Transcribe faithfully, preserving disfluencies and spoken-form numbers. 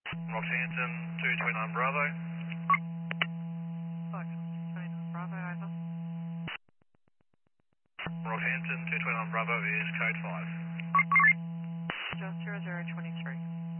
Rockhampton, two twenty-nine Bravo. Fox two twenty-nine Bravo, over. Rockhampton, two twenty-nine Bravo is code five. Just zero zero twenty-three.